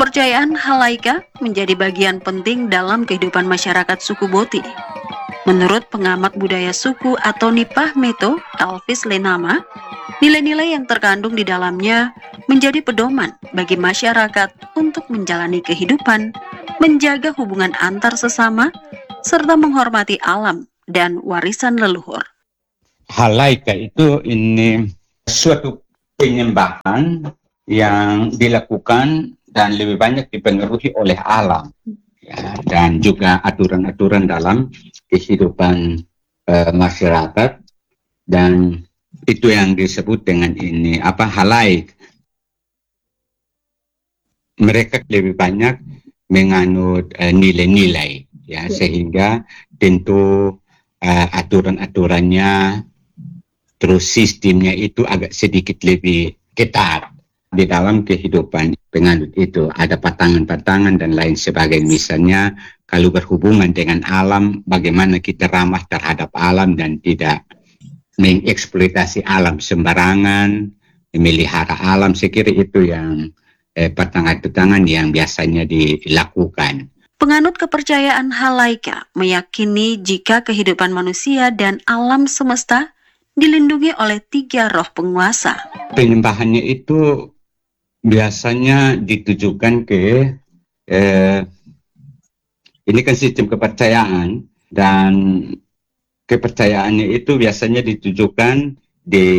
Kepercayaan halaika menjadi bagian penting dalam kehidupan masyarakat suku Boti. Menurut pengamat budaya suku atau Nipah Meto, Elvis Lenama, nilai-nilai yang terkandung di dalamnya menjadi pedoman bagi masyarakat untuk menjalani kehidupan, menjaga hubungan antar sesama, serta menghormati alam dan warisan leluhur. Halaika itu ini suatu penyembahan yang dilakukan dan lebih banyak dipengaruhi oleh alam, ya, dan juga aturan-aturan dalam kehidupan masyarakat, dan itu yang disebut dengan ini halaik. Mereka lebih banyak menganut nilai-nilai, ya, sehingga tentu aturan-aturannya terus sistemnya itu agak sedikit lebih ketat di dalam kehidupan penganut itu. Ada patangan-patangan dan lain sebagainya. Misalnya kalau berhubungan dengan alam, bagaimana kita ramah terhadap alam dan tidak mengeksploitasi alam sembarangan, memelihara alam. Saya kira itu yang patangan-patangan yang biasanya dilakukan. Penganut kepercayaan halaika meyakini jika kehidupan manusia dan alam semesta dilindungi oleh 3 roh penguasa. Penyembahannya itu biasanya ditujukan ke ini kan sistem kepercayaan, dan kepercayaannya itu biasanya ditujukan di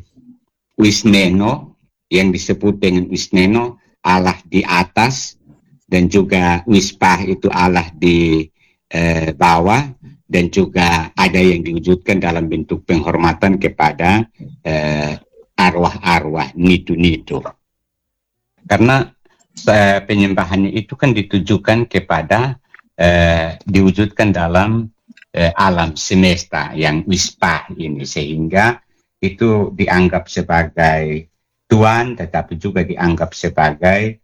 Wisneno, yang disebut dengan Wisneno, Allah di atas, dan juga Wispah itu Allah di bawah, dan juga ada yang diwujudkan dalam bentuk penghormatan kepada arwah-arwah, nitu-nitu. Karena penyembahannya itu kan ditujukan kepada diwujudkan dalam alam semesta yang Wispah ini, sehingga itu dianggap sebagai Tuhan, tetapi juga dianggap sebagai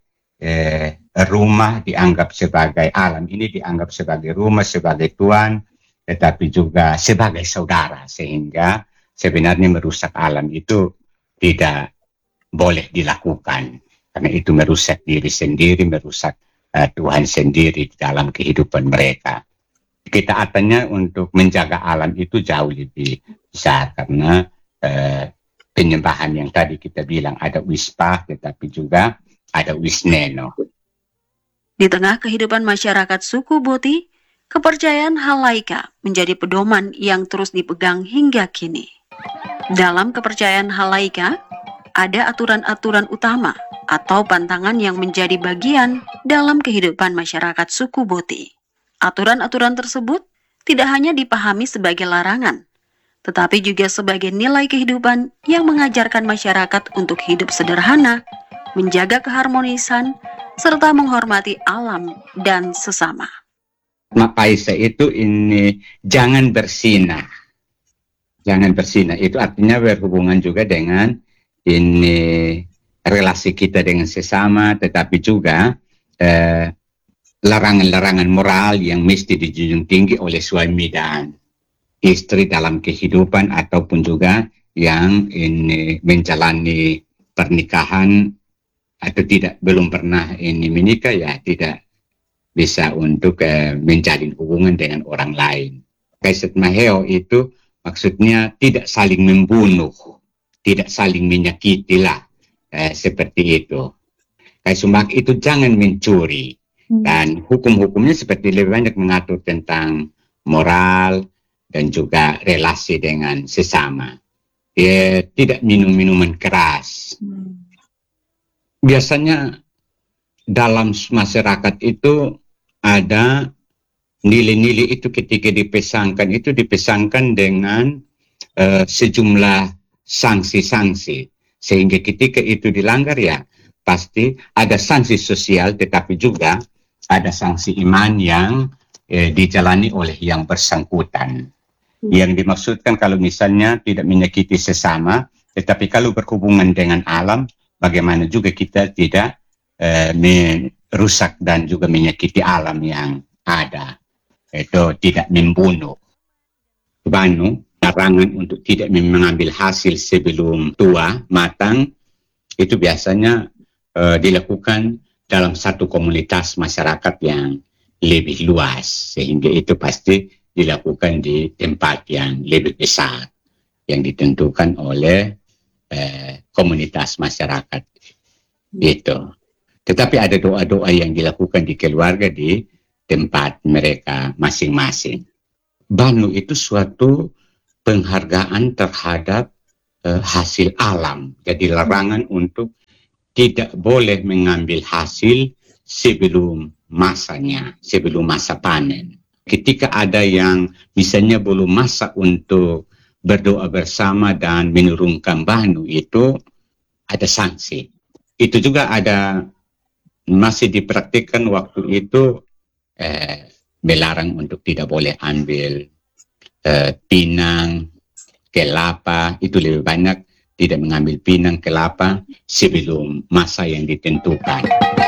rumah, dianggap sebagai alam ini, dianggap sebagai rumah, sebagai Tuhan, tetapi juga sebagai saudara, sehingga sebenarnya merusak alam itu tidak boleh dilakukan, karena itu merusak diri sendiri, merusak Tuhan sendiri dalam kehidupan mereka. Ketaatannya untuk menjaga alam itu jauh lebih besar, karena penyembahan yang tadi kita bilang ada Wispah, tetapi juga ada Wisneno. Di tengah kehidupan masyarakat suku Boti, kepercayaan halaika menjadi pedoman yang terus dipegang hingga kini. Dalam kepercayaan halaika, ada aturan-aturan utama atau pantangan yang menjadi bagian dalam kehidupan masyarakat suku Boti. Aturan-aturan tersebut tidak hanya dipahami sebagai larangan, tetapi juga sebagai nilai kehidupan yang mengajarkan masyarakat untuk hidup sederhana, menjaga keharmonisan, serta menghormati alam dan sesama. Mapaisa itu ini jangan bersinah. Jangan bersinah itu artinya berhubungan juga dengan ini relasi kita dengan sesama, tetapi juga larangan-larangan moral yang mesti dijunjung tinggi oleh suami dan istri dalam kehidupan, ataupun juga yang ini menjalani pernikahan atau belum pernah ini menikah, ya tidak bisa untuk menjalin hubungan dengan orang lain. Kaiset Maheo itu maksudnya tidak saling membunuh, tidak saling menyakiti lah, seperti itu. Kaisumak itu jangan mencuri, dan hukum-hukumnya seperti lebih banyak mengatur tentang moral dan juga relasi dengan sesama. Tidak minum minuman keras. Biasanya dalam masyarakat itu ada nilai-nilai itu ketika dipesankan dengan sejumlah sanksi-sanksi, sehingga ketika itu dilanggar ya pasti ada sanksi sosial, tetapi juga ada sanksi iman yang dijalani oleh yang bersangkutan. Yang dimaksudkan kalau misalnya tidak menyakiti sesama, tetapi kalau berhubungan dengan alam, bagaimana juga kita tidak merusak dan juga menyakiti alam yang ada. Itu tidak membunuh. Larangan untuk tidak mengambil hasil sebelum tua, matang, itu biasanya dilakukan dalam satu komunitas masyarakat yang lebih luas, sehingga itu pasti dilakukan di tempat yang lebih besar yang ditentukan oleh komunitas masyarakat itu. Tetapi ada doa-doa yang dilakukan di keluarga di tempat mereka masing-masing. Banu itu suatu penghargaan terhadap hasil alam. Jadi larangan untuk tidak boleh mengambil hasil sebelum masanya, sebelum masa panen. Ketika ada yang misalnya belum masa untuk berdoa bersama dan menurunkan banu, itu ada sanksi. Itu juga ada masih dipraktikkan waktu itu, melarang untuk tidak boleh ambil pinang, kelapa. Itu lebih banyak tidak mengambil pinang, kelapa sebelum masa yang ditentukan.